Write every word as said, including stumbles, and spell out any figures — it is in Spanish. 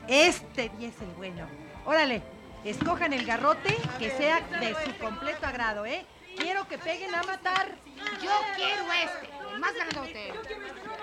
Este día es el bueno. Órale, escojan el garrote que sea de su completo agrado, ¿eh? Quiero que peguen a matar. Yo quiero este, el más grandote.